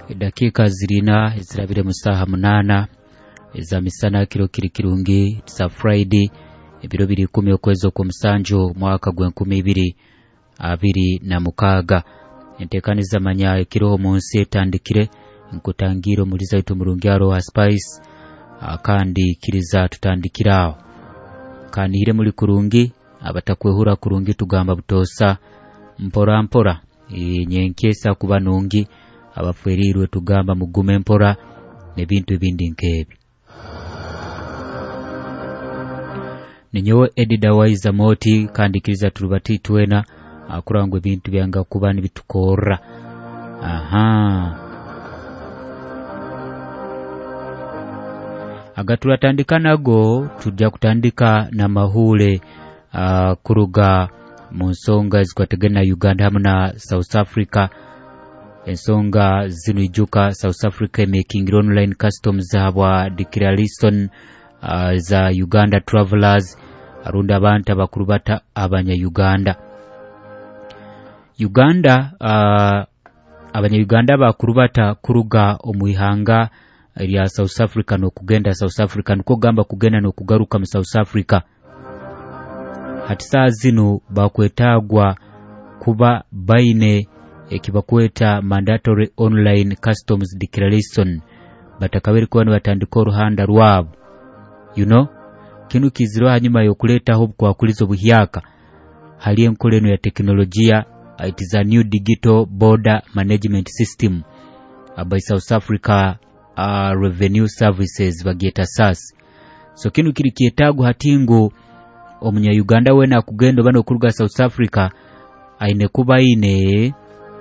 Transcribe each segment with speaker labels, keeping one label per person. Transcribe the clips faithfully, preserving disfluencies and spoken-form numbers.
Speaker 1: dakika zirina ezirabire musaha munana eza misana kiro kiri kirungi tsa Friday ebiro biri kumi okwezo ku musanju mwaka gwa nkumi ibiri abiri na mukaga entekaniza manya ekiro munsi etandikire nkutangiro muliza itu murungyaro wa Spice akandi kiriza tutandikiraho kanihire muri kurungi abatakwehura kurungi tugamba butosa mpora mpora e, nyenkesa kuba nungi abafwerirwe tugamba mugume mpora nebintu bindi nkebi ninyo edida waiza moti kandi kiriza turubati twena akurangwe bintu byanga kuba nibitukora aha agatulatandika nago tujja kutandika na mahule uh, kuruga mu nsonga zikwategana Uganda hamwe na South Africa. Ensonga zino ijuka South Africa making online customs habwa declaration uh, za Uganda travelers arunda abantu abakurubata abanya Uganda Uganda uh, abanya Uganda bakurubata kuruga omwihanga ya South Africa no kugenda South Africa nko gamba kugenda no kugaruka mu South Africa hatisa zino bakwetagwa kuba baine ekibakweta mandatory online customs declaration batakabiri kwa batandika uruhanda rwabo you know kinu kiziro hanyuma yo kuleta hobu kwa kulizo buhyaka hali enkoleno ya teknolojia. It is a new digital border management system uh, by South Africa uh, Revenue Services bageta S A S. So kinu kiri kietagu hatingo omunya Uganda wena kugendo bano kuruga South Africa aine kuba ine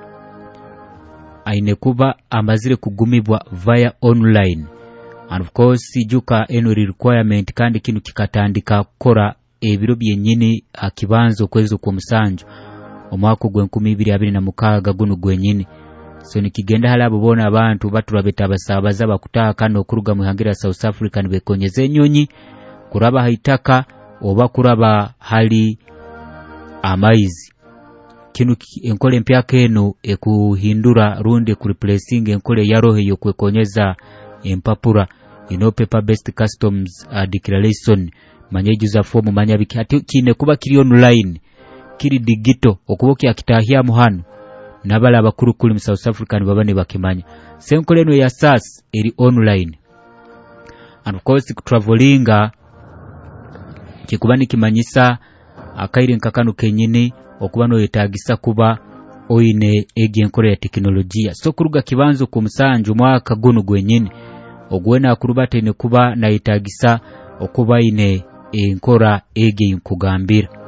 Speaker 1: aine kuba amazire kugumibwa via online, and of course ijuka eno requirement kandi kinu kikatandika kukora ebiro byenyini akibanzo kwezo ku musanju omwaka gwa nkumi ibiri abiri na mukaga guno gwenyini. So nikigenda halabo bona abantu baturabeta basabaza bakutaka no kuruga muhangira South Africa nibekonyeze nyonyi kuraba haitaka oba kuraba hali amaizi kinu enkole mpya keno ekuhindura runde ku replacing enkole ya rohe yo kwekonyeza empapura ino paper based customs uh, declaration manyejuza fomu manyabiki ati kine kuba kiri online kiri digital okuboki akitahia muhano nabala abakuru kuli mu South Africa ni babane bakimanya senkoleno ya S A S eri online, and of course travelinga kikubani kimanyisa akaire nkakano kenyini okubano yetagisa kuba oine ege nkore ya teknolojia. So kuruga kibanzo ku musanju mwaka guno gwenyini ogwena akurubate ne kuba na yetagisa okuba ine enkora ege nkugambira